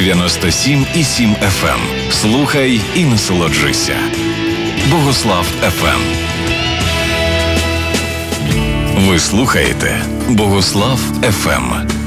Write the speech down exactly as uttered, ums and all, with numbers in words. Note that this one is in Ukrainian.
дев'яносто сім і сім еф ем. Слухай і насолоджуйся. Богослав еф ем. Ви слухаєте Богослав еф ем.